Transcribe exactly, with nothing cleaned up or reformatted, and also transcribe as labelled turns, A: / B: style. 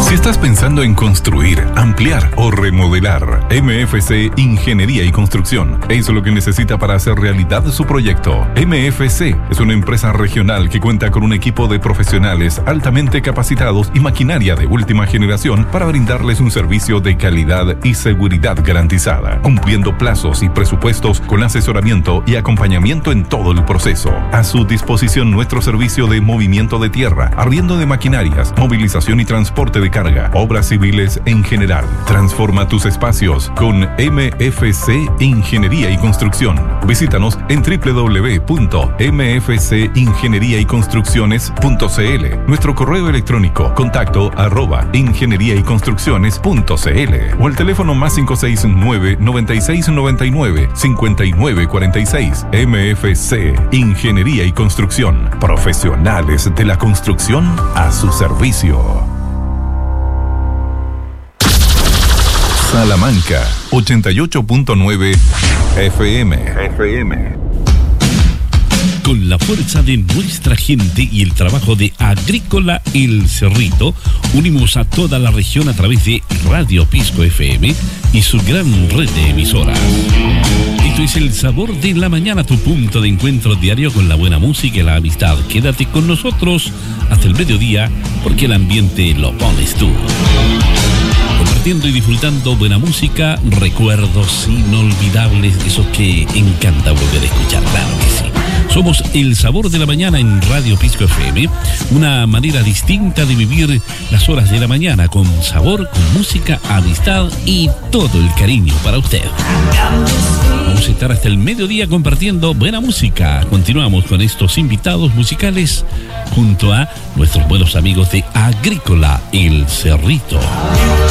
A: Si estás pensando en construir, ampliar o remodelar, M F C Ingeniería y Construcción es lo que necesita para hacer realidad su proyecto. M F C es una empresa regional que cuenta con un equipo de profesionales altamente capacitados y maquinaria de última generación para brindarles un servicio de calidad y seguridad garantizada, cumpliendo plazos y presupuestos con asesoramiento y acompañamiento en todo el proceso. A su disposición nuestro servicio de movimiento de tierra, arriendo de maquinarias, movilización y transporte de carga, obras civiles en general. Transforma tus espacios con M F C Ingeniería y Construcción. Visítanos en doble u doble u doble u punto m f c ingeniería y construcciones punto c l. Nuestro correo electrónico contacto arroba ingeniería y construcciones punto c l o el teléfono más cinco seis nueve, noventa y seis noventa y nueve, cincuenta y nueve cuarenta y seis. M F C Ingeniería y Construcción. Profesionales de la construcción a su servicio. Salamanca, ochenta y ocho punto nueve F M. F M.
B: Con la fuerza de nuestra gente y el trabajo de Agrícola El Cerrito, unimos a toda la región a través de Radio Pisco F M y su gran red de emisoras. Esto es El Sabor de la Mañana, tu punto de encuentro diario con la buena música y la amistad. Quédate con nosotros hasta el mediodía, porque el ambiente lo pones tú. Compartiendo y disfrutando buena música, recuerdos inolvidables, esos que encanta volver a escuchar, claro que sí. Somos El Sabor de la Mañana en Radio Pisco F M, una manera distinta de vivir las horas de la mañana, con sabor, con música, amistad y todo el cariño para usted. Vamos a estar hasta el mediodía compartiendo buena música. Continuamos con estos invitados musicales junto a nuestros buenos amigos de Agrícola El Cerrito.